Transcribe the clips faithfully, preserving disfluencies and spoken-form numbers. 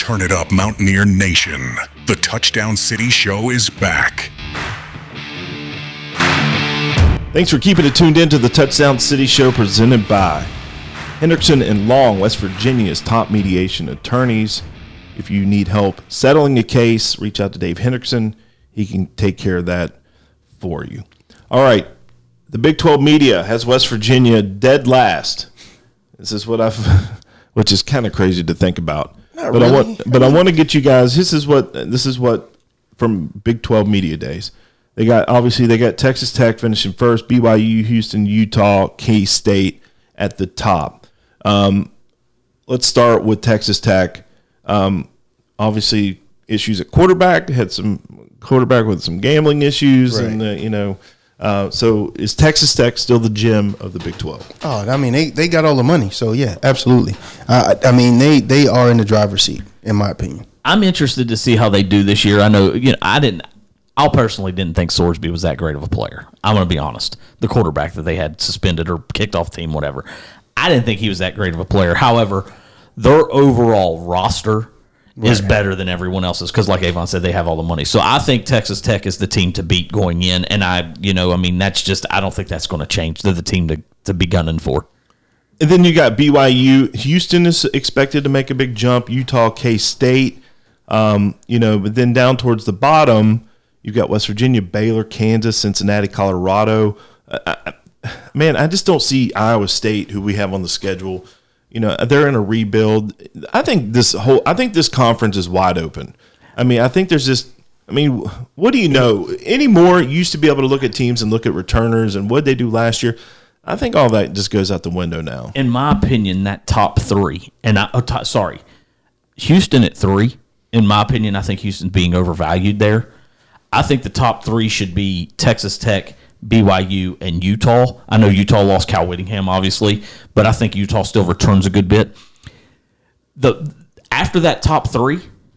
Turn it up, Mountaineer Nation. The Touchdown City Show is back. Thanks for keeping it tuned in to the Touchdown City Show presented by Hendrickson and Long, West Virginia's top mediation attorneys. If you need help settling a case, reach out to Dave Hendrickson. He can take care of that for you. All right. The Big twelve media has West Virginia dead last. This is what I've, which is kind of crazy to think about. Not but really. I want, but I, mean, I want to get you guys. This is what this is what from Big twelve media days. They got obviously they got Texas Tech finishing first, B Y U, Houston, Utah, K-State at the top. Um, let's start with Texas Tech. Um, obviously, issues at quarterback. Had some quarterback with some gambling issues, right. and uh, you know. Uh, so is Texas Tech still the gem of the Big twelve? Oh, I mean, they, they got all the money. So, yeah, absolutely. Uh, I mean, they, they are in the driver's seat, in my opinion. I'm interested to see how they do this year. I know, you know, I didn't, I personally didn't think Sorsby was that great of a player. I'm going to be honest. The quarterback that they had suspended or kicked off the team, whatever. I didn't think he was that great of a player. However, their overall roster right. is better than everyone else's because, like Avon said, they have all the money. So I think Texas Tech is the team to beat going in. And I, you know, I mean, that's just, I don't think that's going to change. They're the team to, to be gunning for. And then you got B Y U. Houston is expected to make a big jump. Utah, K-State. Um, you know, but then down towards the bottom, you've got West Virginia, Baylor, Kansas, Cincinnati, Colorado. Uh, I, man, I just don't see Iowa State, who we have on the schedule. You know, they're in a rebuild. I think this whole, I think this conference is wide open. I mean, I think there's just, I mean, what do you know? Anymore, you used to be able to look at teams and look at returners and what they do last year. I think all that just goes out the window now. In my opinion, that top three, and I, oh, t- sorry, Houston at three. In my opinion, I think Houston's being overvalued there. I think the top three should be Texas Tech, B Y U, and Utah. I know Utah lost Cal Whittingham, obviously, but I think Utah still returns a good bit. The after that top three,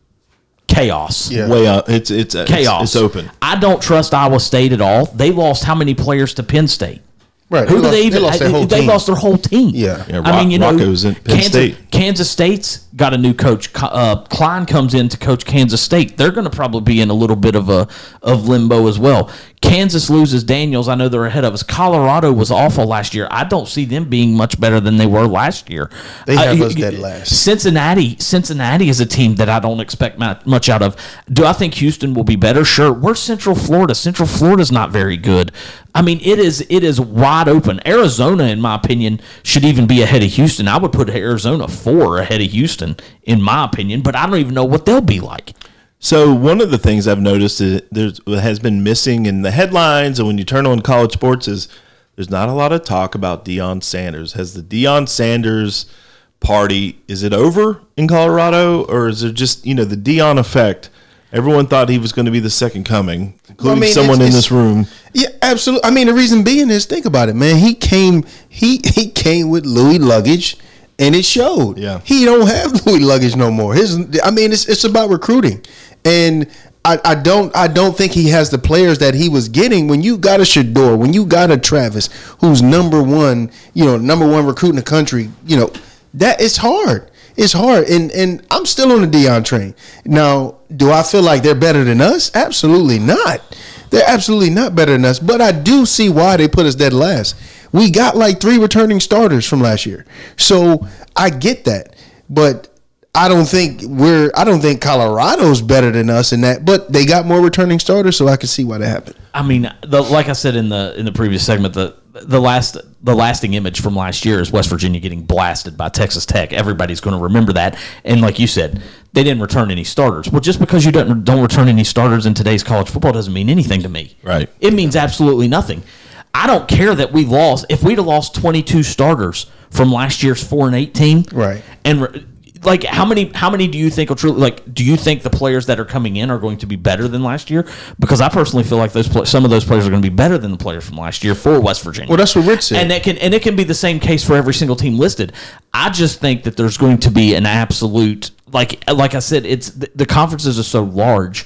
chaos. Yeah. Way up. It's it's Chaos. It's, it's open. I don't trust Iowa State at all. They lost how many players to Penn State? Right. Who they do lost, they even? They lost their whole they team. lost their whole team. Yeah. Yeah, I mean, you know, Rocco's in Penn Kansas, State. Kansas State's got a new coach. Uh, Klein comes in to coach Kansas State. They're going to probably be in a little bit of a of limbo as well. Kansas loses Daniels. I know they're ahead of us. Colorado was awful last year. I don't see them being much better than they were last year. They have uh, us dead last. Cincinnati, Cincinnati is a team that I don't expect much out of. Do I think Houston will be better? Sure. We're Central Florida. Central Florida's not very good. I mean, it is it is wide open. Arizona, in my opinion, should even be ahead of Houston. I would put Arizona four ahead of Houston, in my opinion, but I don't even know what they'll be like. So one of the things I've noticed is there's has been missing in the headlines, and when you turn on college sports, is there's not a lot of talk about Deion Sanders. Has the Deion Sanders party, is it over in Colorado, or is it just, you know, the Deion effect? Everyone thought he was going to be the second coming, including Well, I mean, someone it's- in it's- this room. Yeah, absolutely. I mean, the reason being is, think about it, man. He came, he he came with Louis luggage, and it showed. Yeah. He don't have Louis luggage no more. His, I mean, it's it's about recruiting, and I, I don't I don't think he has the players that he was getting. When you got a Shador, when you got a Travis, who's number one, you know, number one recruit in the country, you know, that it's hard. It's hard, and and I'm still on the Deion train. Now, do I feel like they're better than us? Absolutely not. They're absolutely not better than us, but I do see why they put us dead last. We got like three returning starters from last year, so I get that, but I don't think we're. I don't think Colorado's better than us in that, but they got more returning starters, so I can see why that happened. I mean, the, like I said in the in the previous segment, the the last the lasting image from last year is West Virginia getting blasted by Texas Tech. Everybody's going to remember that. And like you said, they didn't return any starters. Well, just because you don't don't return any starters in today's college football doesn't mean anything to me. Right. It means absolutely nothing. I don't care that we lost. If we'd have lost twenty-two starters from last year's four and eight team, Right. and re- like how many how many do you think will truly, like, do you think the players that are coming in are going to be better than last year? Because I personally feel like those some of those players are going to be better than the players from last year for West Virginia. Well, that's what Rich said. And that can and it can be the same case for every single team listed. I just think that there's going to be an absolute, like like I said, it's the, the conferences are so large.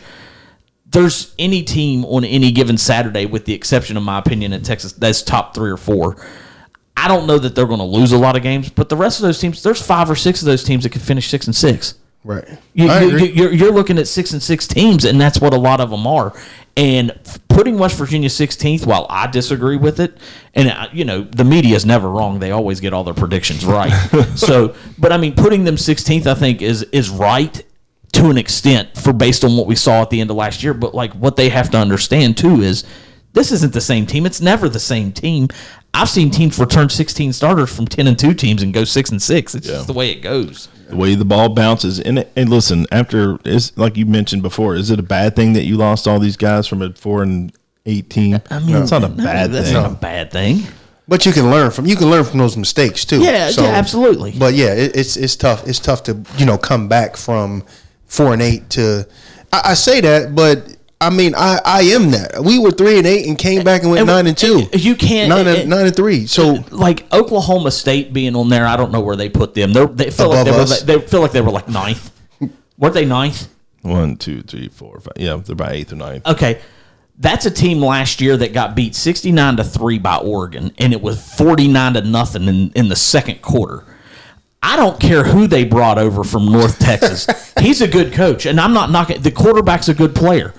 There's any team on any given Saturday, with the exception of my opinion in Texas, that's top three or four. I don't know that they're going to lose a lot of games, but the rest of those teams, there's five or six of those teams that could finish six and six. Right. You, I you, agree. you're, you're looking at six and six teams, and that's what a lot of them are. And putting West Virginia sixteenth, while I disagree with it, and uh, you know the media is never wrong; they always get all their predictions right. So, but I mean, putting them sixteenth, I think is is right to an extent for based on what we saw at the end of last year. But like what they have to understand too is this isn't the same team. It's never the same team. I've seen teams return sixteen starters from ten and two teams and go six and six. It's Yeah. just the way it goes. The way the ball bounces. And and listen, after is like you mentioned before, is it a bad thing that you lost all these guys from a four and eighteen? I mean, it's not a no, bad that's thing. not a bad thing. But you can learn from you can learn from those mistakes too. Yeah, yeah, absolutely. But yeah, it, it's it's tough. It's tough to you know come back from four and eight to. I, I say that, but I mean I, I am that. We were three and eight and came back and went And- nine and two. and you can't- nine and and- nine and three. So Like Oklahoma State being on there, I don't know where they put them. They're, they feel like Above they were. us? They feel like they were like ninth. Weren't they ninth? One, two, three, four, five. Yeah, they're about eighth or ninth. Okay, that's a team last year that got beat sixty-nine to three by Oregon, and it was forty-nine to nothing in, in the second quarter. I don't care who they brought over from North Texas. He's a good coach, and I'm not knocking. The quarterback's a good player.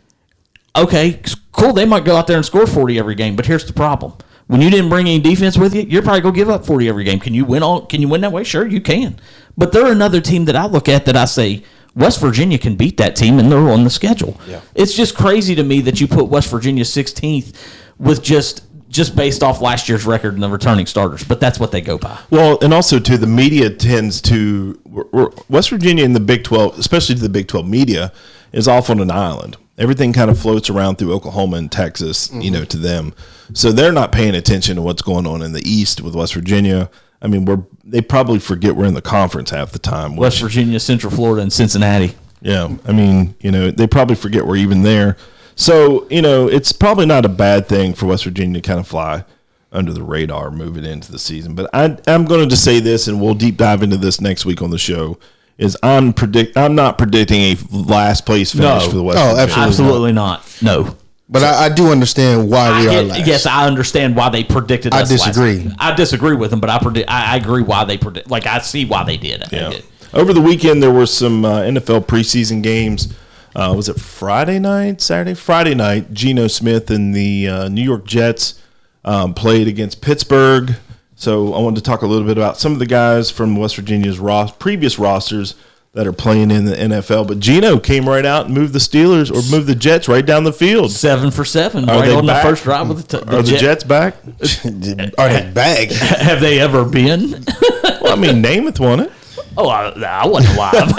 Okay, cool. They might go out there and score forty every game, but here's the problem: when you didn't bring any defense with you, you're probably gonna give up forty every game. Can you win all? Can you win that way? Sure, you can. But they're another team that I look at that I say West Virginia can beat that team, and they're on the schedule. Yeah. It's just crazy to me that you put West Virginia sixteenth with just just based off last year's record and the returning starters. But that's what they go by. Well, and also too, the media tends to we're, we're- West Virginia and the Big twelve, especially the Big twelve media, is off on an island. Everything kind of floats around through Oklahoma and Texas, mm-hmm. you know, to them. So they're not paying attention to what's going on in the East with West Virginia. I mean, we're they probably forget we're in the conference half the time. Which, West Virginia, Central Florida, and Cincinnati. Yeah, I mean, you know, they probably forget we're even there. So, you know, it's probably not a bad thing for West Virginia to kind of fly under the radar moving into the season. But I, I'm going to just say this, and we'll deep dive into this next week on the show, is I'm predict I'm not predicting a last place finish No. for the West Oh, Virginia. absolutely. Absolutely not. No. but I, I do understand why we I- are last. Yes, I understand why they predicted. I us last disagree. time. I disagree with them, but I predict. I, I agree why they predict. Like I see why they did it. Yeah. Over the weekend, there were some uh, N F L preseason games. Uh, was it Friday night, Saturday? Friday night, Geno Smith and the uh, New York Jets um, played against Pittsburgh. So I wanted to talk a little bit about some of the guys from West Virginia's ros- previous rosters that are playing in the N F L. But Geno came right out and moved the Steelers or moved the Jets right down the field. Seven for seven, Are right they on back? the first drive with the, t- the Are the Jet- Jets back? Are they back? Have they ever been? Well, I mean, Namath won it. Oh, I, I wasn't alive.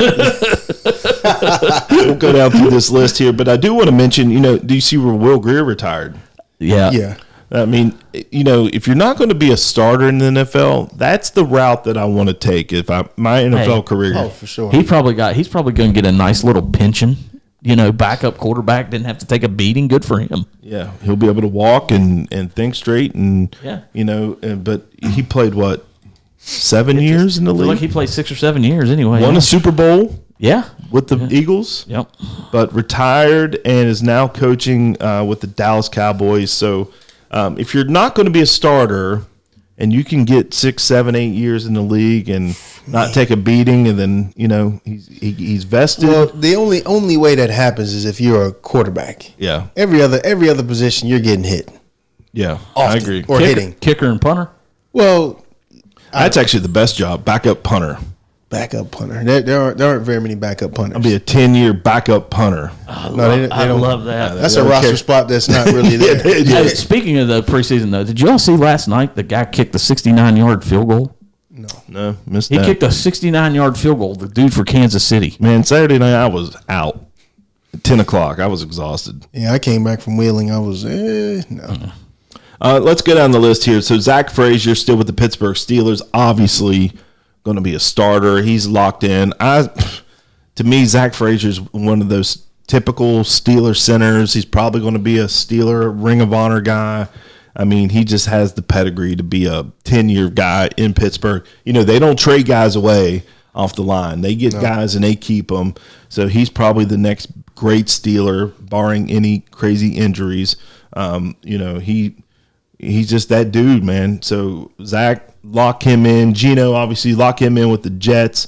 We'll go down through this list here, but I do want to mention, you know, do you see where Will Greer retired? yeah, Yeah. I mean, you know, if you're not going to be a starter in the N F L, that's the route that I want to take. If I my N F L Hey. career, Oh, for sure. He probably got. He's probably going to get a nice little pension. You know, backup quarterback didn't have to take a beating. Good for him. yeah, he'll be able to walk and, and think straight, and Yeah. you know, and, but he played what seven years in the I feel league, like he played six or seven years anyway. won yeah. a Super Bowl yeah. with the Eagles, Yep. but retired and is now coaching uh, with the Dallas Cowboys. So, um, if you're not going to be a starter, and you can get six, seven, eight years in the league and not take a beating, and then you know he's he, he's vested. Well, the only only way that happens is if you're a quarterback. yeah, Every other every other position, you're getting hit yeah, I often, agree. or Kicker, hitting. kicker and punter. Well, That's actually the best job, backup punter. backup punter. There, there aren't there aren't very many backup punters. I'll be a ten-year backup punter. no, they, they I don't. love that. That's They a don't roster care. spot that's not really there. Hey, speaking of the preseason, though, did you all see last night the guy kicked the sixty-nine yard field goal? No, missed He that. kicked a sixty-nine yard field goal. The dude for Kansas City. Man, Saturday night I was out. At ten o'clock, I was exhausted. Yeah, I came back from Wheeling. I was eh, no. Uh, let's go down the list here. So Zach Frazier still with the Pittsburgh Steelers, obviously going to be a starter. He's locked in. I, to me, Zach Frazier's one of those typical Steeler centers. He's probably going to be a Steeler Ring of Honor guy. I mean, he just has the pedigree to be a ten-year guy in Pittsburgh. You know, they don't trade guys away off the line. They get guys and they keep them. So he's probably the next great Steeler, barring any crazy injuries. Um, you know, he he's just that dude, man. So Zach, lock him in. Geno, obviously, lock him in with the Jets.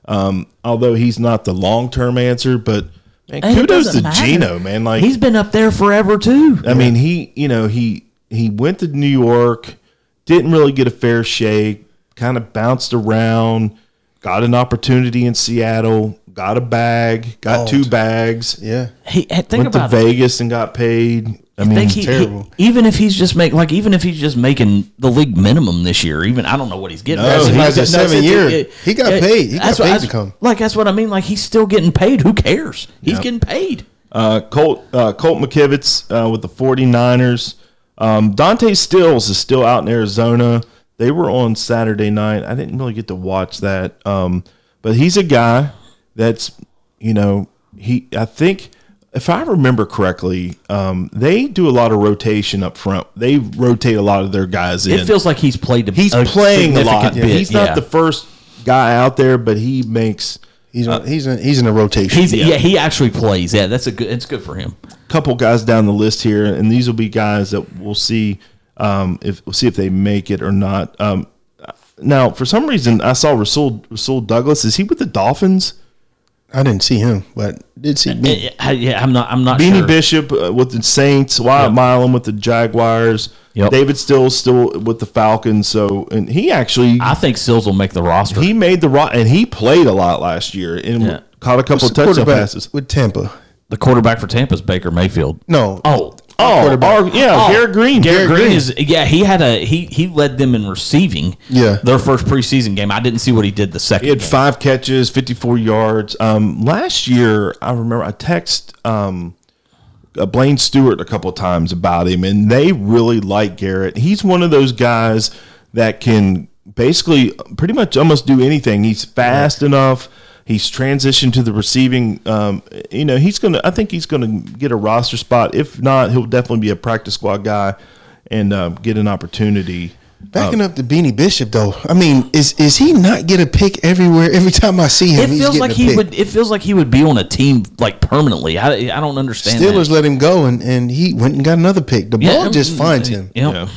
Um, although he's not the long term answer, but man, And it kudos to doesn't matter. Geno, man. Like He's been up there forever too. I mean, he you know he he went to New York, didn't really get a fair shake, kind of bounced around, got an opportunity in Seattle, got a bag, got Oh, two bags, Yeah. He think went to about it. Vegas and got paid. I mean, think he, terrible. he- even if he's just make like even if he's just making the league minimum this year, even I don't know what he's getting. No, That's he- like a seven it's- year. it- He got it- paid. He got that's what- paid to that's- come. Like that's what I mean. Like he's still getting paid. Who cares? He's Yep. getting paid. Uh, Colt uh, Colt McKivitz uh, with the 49ers. Um, Dante Stills is still out in Arizona. They were on Saturday night. I didn't really get to watch that, um, but he's a guy that's you know he. I think if I remember correctly, um, they do a lot of rotation up front. They rotate a lot of their guys in. It feels like he's played. A, he's a playing a lot. significant bit, He's not yeah. the first guy out there, but he makes He's on, he's in, he's in a rotation. He's yeah. He actually plays. Yeah, that's a good. It's good for him. couple guys down the list here, and these will be guys that we'll see um, if we'll see if they make it or not. Um, now, for some reason, I saw Rasul Rasul Douglas. Is he with the Dolphins? I didn't see him, but did see me. Eh, eh, Yeah, I'm not. I'm not Beanie sure. Bishop uh, with the Saints. Wyatt Yep. Milam with the Jaguars. Yep. David Still still with the Falcons. So, and he actually I think Sills will make the roster. he made the right, and he played a lot last year and Yeah. caught a couple What's the touchdown quarterback passes. with Tampa. the quarterback for Tampa's Baker Mayfield. No. Oh, Oh, quarterback. our- yeah, Oh, Garrett Green. Garrett Green is yeah. He had a he he led them in receiving. Yeah. their first preseason game. I didn't see what he did the second. He had game. five catches, fifty-four yards. Um, last year, I remember I text um, uh, Blaine Stewart a couple of times about him, and they really like Garrett. He's one of those guys that can basically pretty much almost do anything. He's fast enough. He's transitioned to the receiving. Um, you know, he's gonna. I think he's gonna get a roster spot. If not, he'll definitely be a practice squad guy and uh, get an opportunity. Backing up to Beanie Bishop though, I mean, is is he not get a pick everywhere? Every time I see him, It he's feels getting like a he pick. would. It feels like he would be on a team like permanently. I, I don't understand. Steelers that. let him go, and, and he went and got another pick. The ball Yeah, just mm, finds him. Yep. Yeah.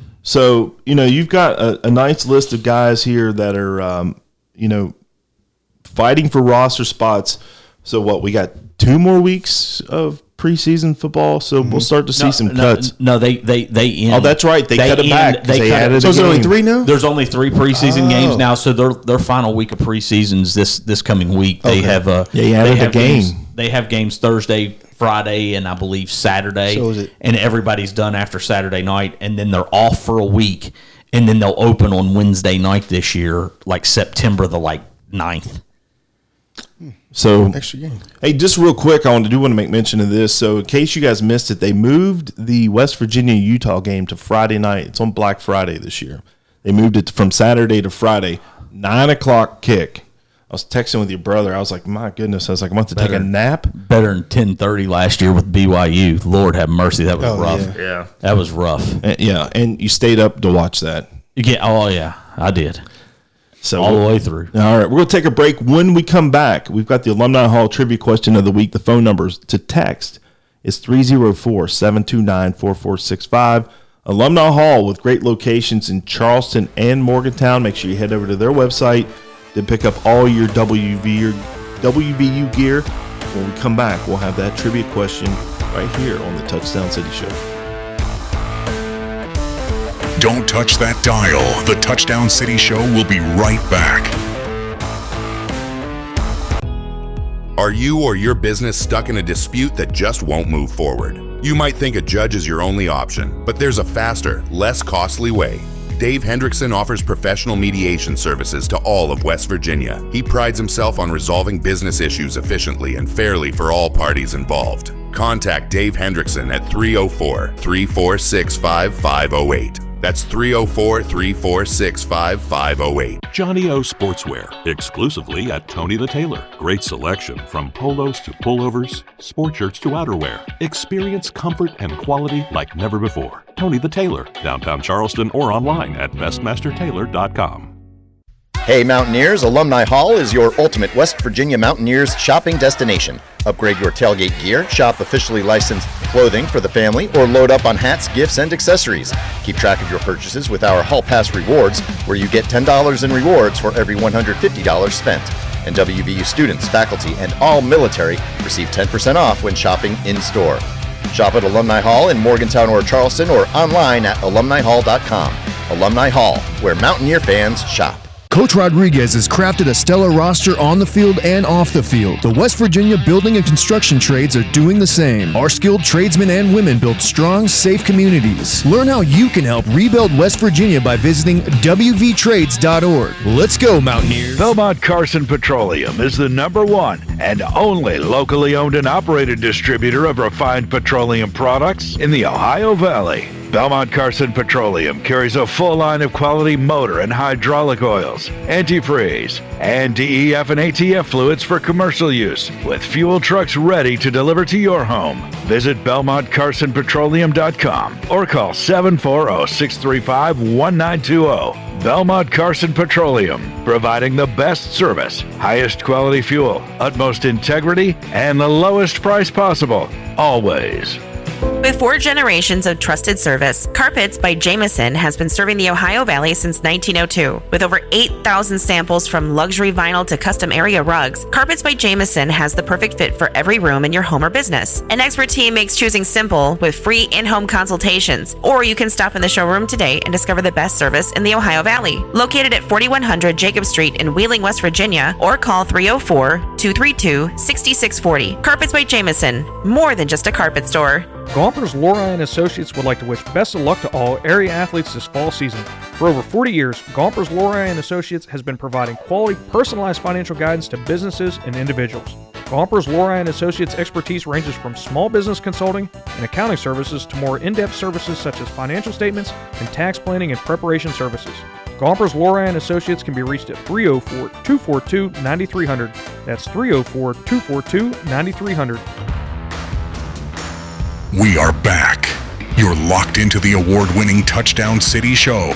So, you know, you've got a, a nice list of guys here that are, um, you know, fighting for roster spots. So, what, we got two more weeks of preseason football, so we'll start to see No, some no, cuts. No, they they they end. Oh, that's right. They cut it back 'cause they cut added So is there only game. three now? There's only three preseason Oh. games now, so their their final week of preseasons this this coming week. They Okay. have a Yeah, you added they a have game. games, they have games Thursday, Friday, and I believe Saturday. So is it- and everybody's done after Saturday night, and then they're off for a week, and then they'll open on Wednesday night this year, like September the like ninth. So, Extra game. hey, just real quick, I want to do want to make mention of this. So, in case you guys missed it, they moved the West Virginia Utah game to Friday night. It's on Black Friday this year. They moved it from Saturday to Friday, nine o'clock kick. I was texting with your brother. I was like, my goodness. I was like, I'm about to take a Better. nap. Better than ten thirty last year with B Y U. Lord have mercy, that was Oh, rough. yeah. Yeah. That was rough. And, yeah, and you stayed up to watch that. You get oh yeah, I did So all the way through. All right, we're going to take a break. When we come back, we've got the Alumni Hall trivia question of the week. The phone numbers to text is three oh four, seven two nine, four four six five. Alumni Hall with great locations in Charleston and Morgantown. Make sure you head over to their website to pick up all your W V or W V U gear. When we come back, we'll have that trivia question right here on the Touchdown City Show. Don't touch that dial. The Touchdown City Show will be right back. Are you or your business stuck in a dispute that just won't move forward? You might think a judge is your only option, but there's a faster, less costly way. Dave Hendrickson offers professional mediation services to all of West Virginia. He prides himself on resolving business issues efficiently and fairly for all parties involved. Contact Dave Hendrickson at three oh four, three four six, five five oh eight. That's three oh four, three four six, five five oh eight. Johnny O Sportswear, exclusively at Tony the Tailor. Great selection from polos to pullovers, sport shirts to outerwear. Experience comfort and quality like never before. Tony the Tailor, downtown Charleston or online at best master tailor dot com. Hey Mountaineers, Alumni Hall is your ultimate West Virginia Mountaineers shopping destination. Upgrade your tailgate gear, shop officially licensed clothing for the family, or load up on hats, gifts, and accessories. Keep track of your purchases with our Hall Pass Rewards, where you get ten dollars in rewards for every one hundred fifty dollars spent. And W V U students, faculty, and all military receive ten percent off when shopping in-store. Shop at Alumni Hall in Morgantown or Charleston or online at alumni hall dot com. Alumni Hall, where Mountaineer fans shop. Coach Rodriguez has crafted a stellar roster on the field and off the field. The West Virginia building and construction trades are doing the same. Our skilled tradesmen and women build strong, safe communities. Learn how you can help rebuild West Virginia by visiting w v trades dot org. Let's go, Mountaineers. Belmont Carson Petroleum is the number one and only locally owned and operated distributor of refined petroleum products in the Ohio Valley. Belmont Carson Petroleum carries a full line of quality motor and hydraulic oils, antifreeze, and D E F and A T F fluids for commercial use, with fuel trucks ready to deliver to your home. Visit belmont carson petroleum dot com or call seven four zero, six three five, one nine two zero. Belmont Carson Petroleum, providing the best service, highest quality fuel, utmost integrity, and the lowest price possible, always. With four generations of trusted service, Carpets by Jameson has been serving the Ohio Valley since nineteen oh two. With over eight thousand samples from luxury vinyl to custom area rugs, Carpets by Jameson has the perfect fit for every room in your home or business. An expert team makes choosing simple with free in-home consultations, or you can stop in the showroom today and discover the best service in the Ohio Valley. Located at forty-one hundred Jacob Street in Wheeling, West Virginia, or call three oh four, two three two, six six four oh. Carpets by Jameson, more than just a carpet store. Gompers, Lori and Associates would like to wish best of luck to all area athletes this fall season. For over forty years, Gompers, Lori and Associates has been providing quality, personalized financial guidance to businesses and individuals. Gompers, Lori and Associates expertise ranges from small business consulting and accounting services to more in-depth services such as financial statements and tax planning and preparation services. Gompers, Lori and Associates can be reached at three oh four, two four two, nine three hundred. That's three oh four, two four two, nine three hundred. We are back. You're locked into the award-winning Touchdown City Show.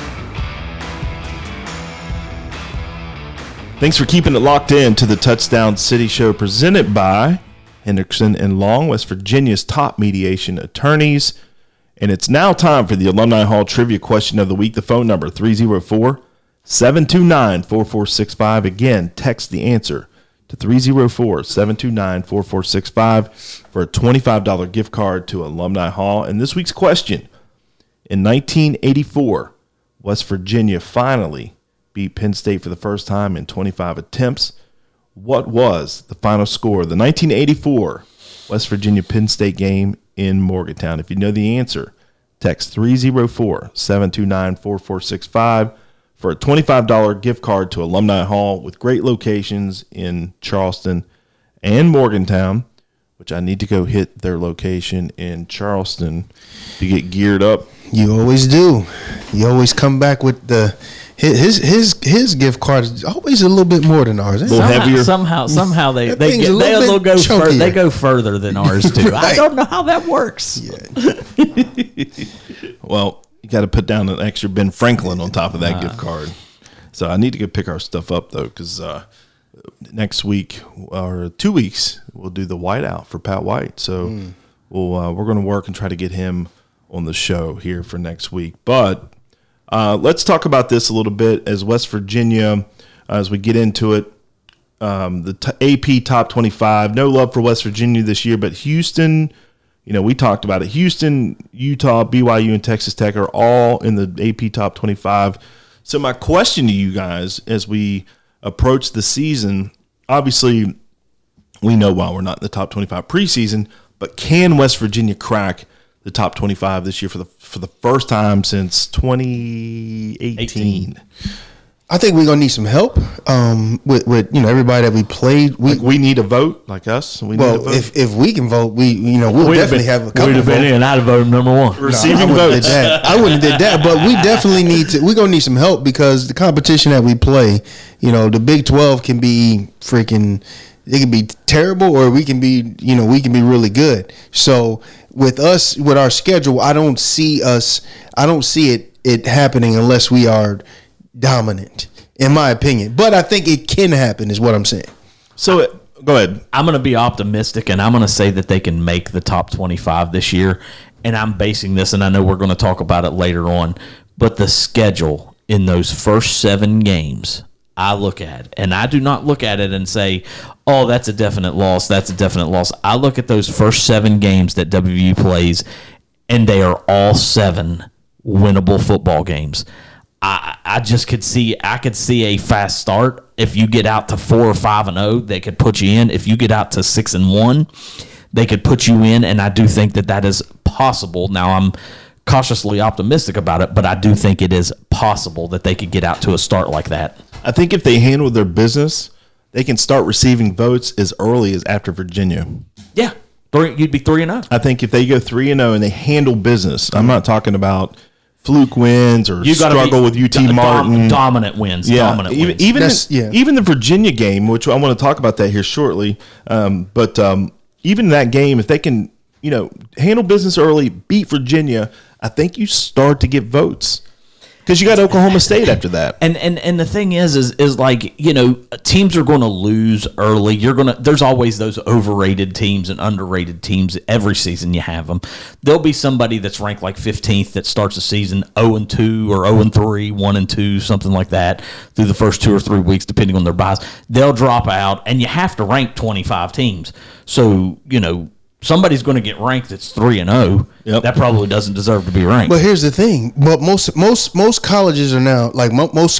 Thanks for keeping it locked in to the Touchdown City Show, presented by Hendrickson and Long, West Virginia's top mediation attorneys. And it's now time for the Alumni Hall Trivia Question of the Week. The phone number, three oh four, seven two nine, four four six five. Again, text the answer to three oh four, seven two nine, four four six five for a twenty-five dollars gift card to Alumni Hall. And this week's question, in nineteen eighty-four, West Virginia finally beat Penn State for the first time in twenty-five attempts. What was the final score of the nineteen eighty-four West Virginia-Penn State game in Morgantown? If you know the answer, text three oh four, seven two nine, four four six five for a twenty-five dollars gift card to Alumni Hall with great locations in Charleston and Morgantown, which I need to go hit their location in Charleston to get geared up. You always do. You always come back with the his his his gift card is always a little bit more than ours. A little somehow, heavier. Somehow, somehow they That they thing's get, a little they'll bit go fur, chunkier. they go further than ours do. I Right. don't know how that works. Yeah. Well, you got to put down an extra Ben Franklin on top of that gift card. So I need to go pick our stuff up, though, because uh, next week or two weeks, we'll do the whiteout for Pat White. So mm. we'll, uh, we're going to work and try to get him on the show here for next week. But uh, let's talk about this a little bit as West Virginia, uh, as we get into it. Um, the t- A P Top twenty-five, no love for West Virginia this year, but Houston, you know, we talked about it. Houston, Utah, B Y U, and Texas Tech are all in the A P Top twenty-five. So my question to you guys as we approach the season, obviously we know why we're not in the top twenty-five preseason, but can West Virginia crack the top twenty-five this year for the for the first time since twenty eighteen? I think we're gonna need some help um, with, with you know everybody that we played. We like we need a vote, like us. We well, need a vote. if if we can vote, we you know we'll We'd definitely have, have a been, couple we'd have been votes. in, and I'd have voted number one. Receiving I wouldn't have votes. did that. I wouldn't have did that, but we definitely need to. We're gonna need some help because the competition that we play, you know, the Big twelve can be freaking. It can be terrible, or we can be, you know, we can be really good. So with us, with our schedule, I don't see us. I don't see it it happening unless we are dominant, in my opinion. But I think it can happen, is what I'm saying. So it, go ahead. I'm going to be optimistic, and I'm going to say that they can make the top twenty-five this year. And I'm basing this, and I know we're going to talk about it later on, but the schedule in those first seven games I look at. And I do not look at it and say, oh, that's a definite loss. That's a definite loss. I look at those first seven games that W V U plays, and they are all seven winnable football games. I, I just could see I could see a fast start. If you get out to four or five and oh, they could put you in. If you get out to six and one, they could put you in. And I do think that that is possible. Now I'm cautiously optimistic about it, but I do think it is possible that they could get out to a start like that. I think if they handle their business, they can start receiving votes as early as after Virginia. Yeah, three, you'd be three and zero. I think if they go three and zero and they handle business, I'm not talking about fluke wins or You gotta struggle be with U T dom- Martin. dominant wins. Yeah, Dominant even wins. even That's- the, yeah. even the Virginia game, which I want to talk about that here shortly. Um, but um, even that game, if they can, you know, handle business early, beat Virginia, I think you start to get votes. Because you got Oklahoma State after that. And and and the thing is, is is like, you know, teams are going to lose early. You're going to. There's always those overrated teams and underrated teams. Every season you have them. There'll be somebody that's ranked like fifteenth that starts the season zero and two or zero and three, one and two, something like that through the first two or three weeks, depending on their buys. They'll drop out, and you have to rank twenty-five teams. So you know. Somebody's going to get ranked that's three and zero. Yep. That probably doesn't deserve to be ranked. But here's the thing. But most most most colleges are now like mo- most